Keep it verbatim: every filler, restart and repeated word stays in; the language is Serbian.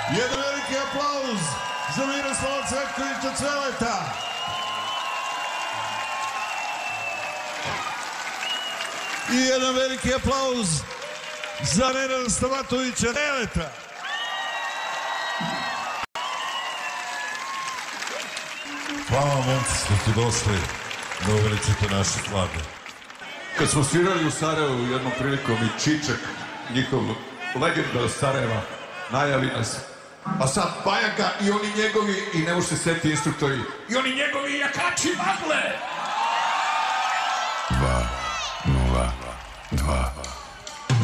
Jedan veliki aplauz za Miroslava Cvetkovića Cveleta. I jedan veliki aplauz za Nenada Stamatovića Neleta. Hvala vam, momci, što ste došli da uveličite naše slave. Kad smo svirali u Sarajevu jednom prilikom i Čičak, njihov legenda od Sarajeva, najavi nas. A sad Bajaka i oni njegovi, i ne može se setiti instruktori, i oni njegovi jakači magle!